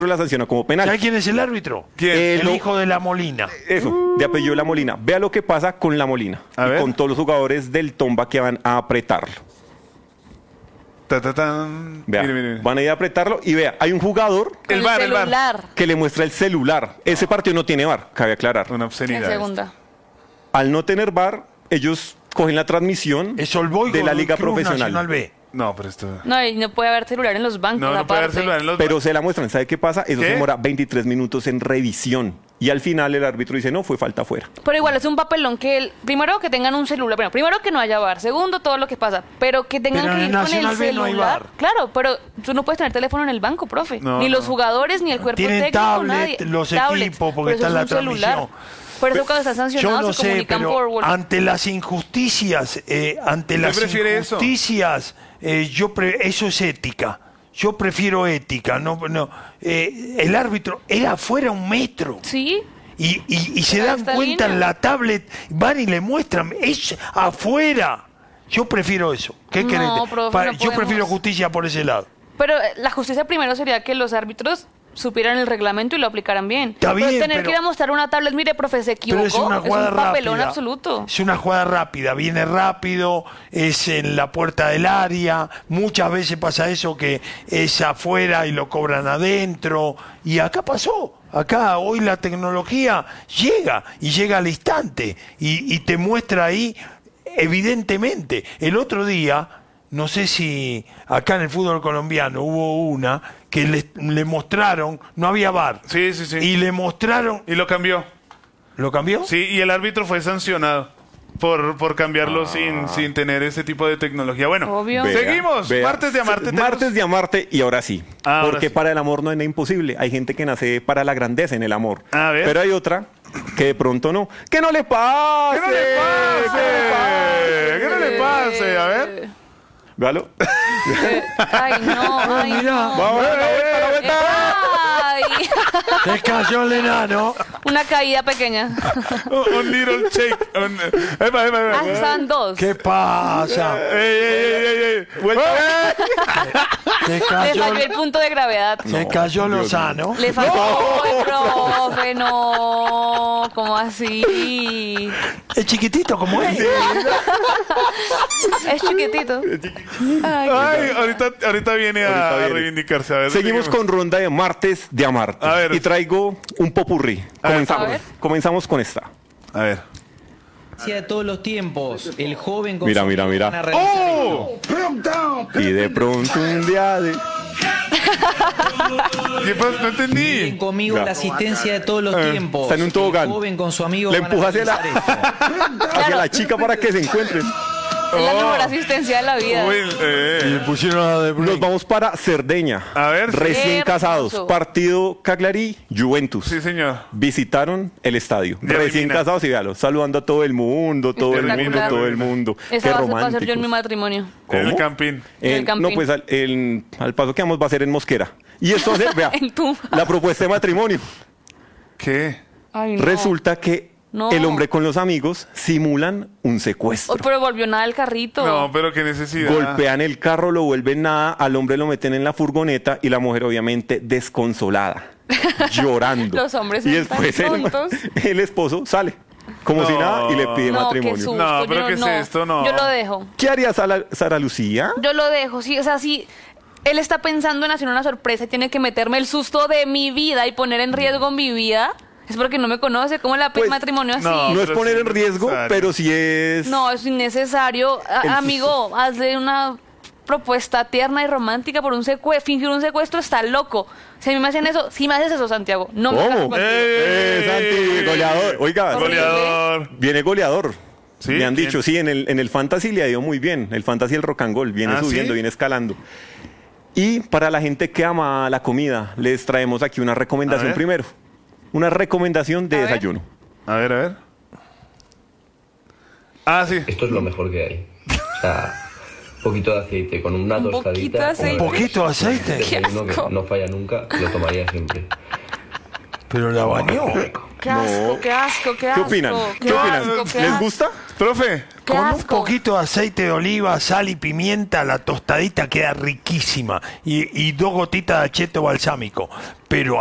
la sanciona como penal. ¿Sabe quién es el árbitro? ¿Quién? El hijo de La Molina. Eso, de apellido La Molina. Vea lo que pasa con La Molina. A y ver. con todos los jugadores del Tomba que van a apretarlo. Vea, Mire. van a ir a apretarlo y vea, hay un jugador Con El VAR. celular. que le muestra el celular. Ese partido no tiene VAR, cabe aclarar. Una En obscenidad. segunda. Al no tener VAR, ellos cogen la transmisión Es Olboy de con la Liga Club Profesional. Nacional B. No, pero esto... No, y no puede haber celular en los bancos. No puede haber aparte. celular en los... Pero se la muestran. ¿Sabe qué pasa? Eso ¿Qué? se demora 23 minutos en revisión. Y al final el árbitro dice, no, fue falta afuera. Pero igual es un papelón que primero que tengan un celular, bueno, primero que no haya VAR, segundo todo lo que pasa, pero que tengan Pero que en ir con Nacional el B no hay celular. VAR. Claro, pero tú no puedes tener teléfono en el banco, profe. No, Ni no. los jugadores, ni el cuerpo Tienen técnico, tablet, nadie. los Tablets, equipos, porque pero eso está es la un celular. transmisión. Por eso cuando están Yo sancionados no se sé, comunican pero por WhatsApp. ante las injusticias, prefiere eso? eso es ética. Yo prefiero ética. El árbitro era afuera 1 metro. Sí, Y se A dan esta cuenta línea. en la tablet, van y le muestran, es afuera. Yo prefiero eso. ¿Qué No, querés? profe, no Yo podemos. prefiero justicia por ese lado. pero la justicia primero sería que los árbitros supieran el reglamento y lo aplicaran bien. Está bien, pero tener pero- que ir a mostrar una tablet, mire, profe, se Pero equivocó, es una jugada un papelón rápida. absoluto. Es una jugada rápida, viene rápido, es en la puerta del área. Muchas veces pasa eso que es afuera y lo cobran adentro. Y acá pasó. Acá hoy la tecnología llega y llega al instante y te muestra ahí evidentemente. El otro día, no sé si acá en el fútbol colombiano hubo una que le mostraron, no había VAR. Sí. Y le mostraron. Y lo cambió. ¿Lo cambió? Sí, y el árbitro fue sancionado por cambiarlo sin tener ese tipo de tecnología. Bueno, Obvio. Vea, seguimos. vea. Martes de Amarte. Martes de Amarte y ahora sí. Ahora Porque sí. para el amor no hay nada imposible. Hay gente que nace para la grandeza en el amor. A ver. Pero hay otra que de pronto no. ¡Que no le pase! ¡Que no le pase! ¡Que no le pase! A ver. Véalo. Ay, no, ay, Mirá. no. Vamos, la vuelta. Ay, Se cayó el enano. una caída pequeña. Un little shake. Epa. Ah, estaban dos. ¿Qué pasa? Ey. Vuelta. Se Le cayó, falló el punto de gravedad. se cayó Lozano. Le falló el profe, no. ¿Cómo así? Es chiquitito como él. Es chiquitito. Ay, Ay, ahorita viene Ahorita a viene. reivindicarse. A ver, Seguimos con ronda de martes de Amarte. A ver. Y traigo un popurrí. Comenzamos. A ver. Comenzamos con esta. A ver. De todos los tiempos, el joven con Mira, su mira, amigo mira. van a realizar ¡Oh! Y de pronto un día de... ¿Qué pasa? No Bien entendí. conmigo Ya. la asistencia de todos los tiempos. está en un tobogán. El joven con su amigo Le van a empuja hacia realizar esto. hacia la chica para que se encuentren. es la mejor asistencia de la vida. Uy, Y le pusieron a De Bruyne. Nos vamos para Cerdeña. A ver. Recién Hermoso. casados. Partido Cagliari, Juventus. Sí, señor. Visitaron el estadio. De Recién Rimina. casados y véalo. Saludando a todo el mundo, todo el mundo, Espectacular. todo el mundo. Esa Qué va a ser románticos. yo en mi matrimonio. ¿Cómo? El campín. El No, Campín. pues al paso que vamos va a ser en Mosquera. Y esto va a ser, vea, En Tumba. la propuesta de matrimonio. ¿Qué? Ay, no. Resulta que No. el hombre con los amigos simulan un secuestro. Oh, pero volvió nada el carrito. No, pero qué necesidad. Golpean el carro, lo vuelven nada, al hombre lo meten en la furgoneta y la mujer obviamente desconsolada, llorando. Los hombres y son tan después tontos. el esposo sale como si No. nada y le pide No, qué matrimonio. susto. No, pero yo ¿qué es esto? No. Yo lo dejo. ¿Qué haría Sara Lucía? Yo lo dejo, sí. O sea, si él está pensando en hacer una sorpresa y tiene que meterme el susto de mi vida y poner en riesgo mi vida, es porque no me conoce. ¿Cómo le Pues, matrimonio así? no. No es pero poner sí en es riesgo, necesario. pero sí es... No, es innecesario. El Amigo, hazle una propuesta tierna y romántica por un secuestro. Fingir un secuestro está loco. Si a mí me hacen eso, si me haces eso, Santiago, no me caso ¿Cómo? contigo. Santi, goleador. Oiga, Goleador. viene goleador. ¿Sí? Me han ¿Quién? dicho, sí, en el Fantasy le ha ido muy bien. El Fantasy, el Rock and Roll, viene ¿Ah, subiendo, sí? viene escalando. Y para la gente que ama la comida, les traemos aquí una A recomendación ver. primero. Una recomendación de A ver. desayuno. A ver. Ah, sí. Esto es lo mejor que hay. O sea, un poquito de aceite con una Un poquito tostadita. de aceite. como ¿Un poquito de aceite? Desayuno Qué asco. que no falla nunca, lo tomaría siempre. Pero la bañó. Qué asco, qué asco, qué ¿Qué asco. opinan? Qué ¿Qué opinan? asco, qué ¿Les asco. gusta? Profe, Qué Con un asco. poquito de aceite de oliva, sal y pimienta, la tostadita queda riquísima. Y 2 gotitas de acheto balsámico. Pero